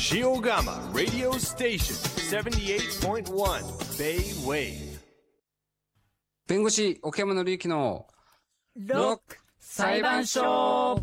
Shiogama Radio Station 78.1 Bay Wave 弁護士奥山紀之のロック裁判所。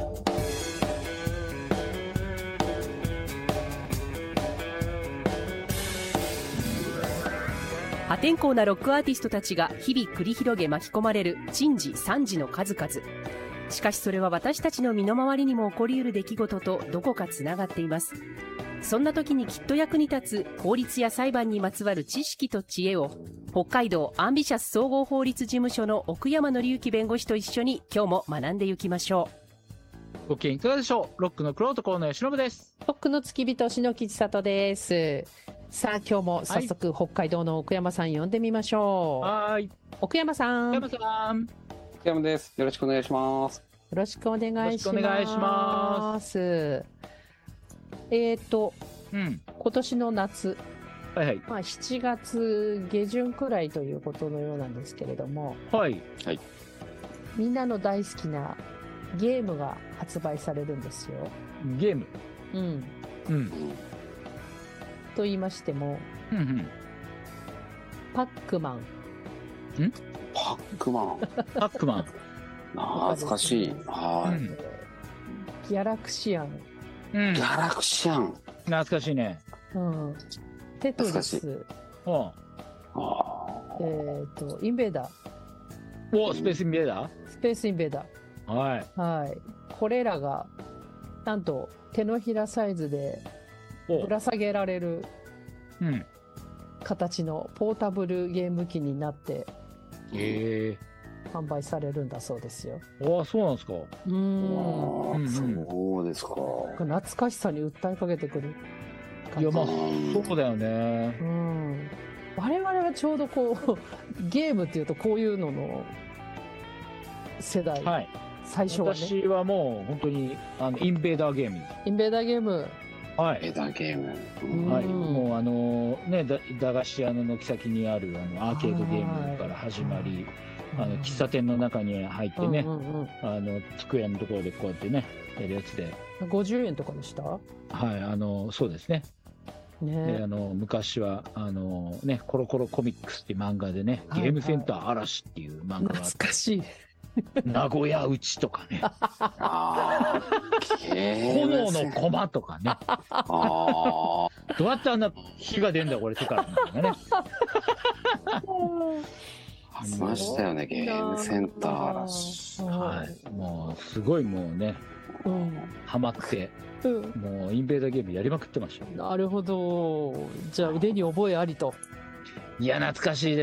破天荒なロックアーティストたちが日々繰り広げ巻き込まれる珍事惨事の数々。しかしそれは私たちの身の回りにも起こりうる出来事とどこかつながっています。そんな時にきっと役に立つ法律や裁判にまつわる知識と知恵を、北海道アンビシャス総合法律事務所の奥山紀之弁護士と一緒に今日も学んでいきましょご機嫌いかがでしょう。ロックの玄人河野由伸です。 ロックの付き人篠木千里です。さあ今日も早速、北海道の奥山さん呼んでみましょう。 はい。 奥山さん。 奥山さん。 奥山です。よろしくお願いします。 よろしくお願いします。 よろしくお願いします。 今年の夏、 はいはい。 7月下旬くらいということのようなんですけれども、 はい。 はい。 みんなの大好きなゲームが発売されるんですよ。 ゲーム。 と言いましても、パックマン。 パックマン。 パックマン。 懐かしい。はい。 ギャラクシアン。 ギャラクシアン。 懐かしいね。 テトリス。インベーダー。 スペースインベーダー。 スペースインベーダー。はい。これらが、なんと手のひらサイズでぶら下げられる形のポータブルゲーム機になって販売されるんだそうですよ。 そうなんですか。 そうですか。 懐かしさに訴えかけてくる感じ。 そうだよね。 我々はちょうどゲームっていうとこういうのの世代。最初はね。 私はもう本当にインベーダーゲーム。 インベーダーゲーム。 はい。 インベーダーゲーム。 はい。もう駄菓子屋の軒先にあるアーケードゲームから始まり、喫茶店の中に入ってね、机のところでこうやってねやるやつで。 50円とかでした？ はい。そうですね。で昔はコロコロコミックスっていう漫画でね、ゲームセンター嵐っていう漫画があって、 懐かしい。 名古屋うちとかね、炎の駒とかね、どうやってあんな火が出るんだこれ手からみたいなね。 ありましたよね、ゲームセンター嵐。 はい。もうすごいもうね、ハマって、もうインベーダーゲームやりまくってました。 なるほど。じゃあ腕に覚えありと。 いや懐かしいです。